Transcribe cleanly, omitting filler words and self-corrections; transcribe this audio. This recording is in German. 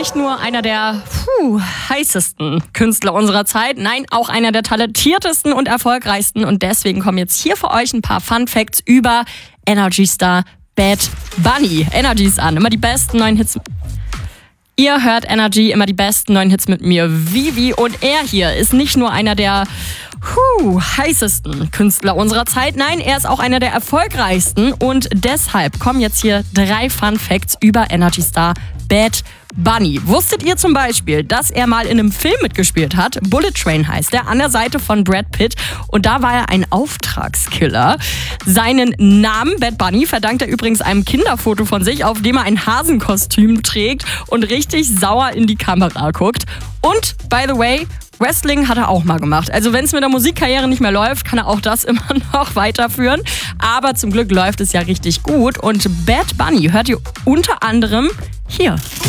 nicht nur einer der heißesten Künstler unserer Zeit, nein, auch einer der talentiertesten und erfolgreichsten. Und deswegen kommen jetzt hier für euch ein paar Fun Facts über Energy Star Bad Bunny. Energy ist an, immer die besten neuen Hits. Ihr hört Energy, immer die besten neuen Hits mit mir, Vivi. Und er hier ist nicht nur einer der heißesten Künstler unserer Zeit. Nein, er ist auch einer der erfolgreichsten. Und deshalb kommen jetzt hier 3 Fun Facts über Energy Star Bad Bunny. Wusstet ihr zum Beispiel, dass er mal in einem Film mitgespielt hat? Bullet Train heißt der, an der Seite von Brad Pitt. Und da war er ein Auftragskiller. Seinen Namen Bad Bunny verdankt er übrigens einem Kinderfoto von sich, auf dem er ein Hasenkostüm trägt und richtig sauer in die Kamera guckt. Und, by the way, Wrestling hat er auch mal gemacht. Also wenn es mit der Musikkarriere nicht mehr läuft, kann er auch das immer noch weiterführen. Aber zum Glück läuft es ja richtig gut. Und Bad Bunny hört ihr unter anderem hier.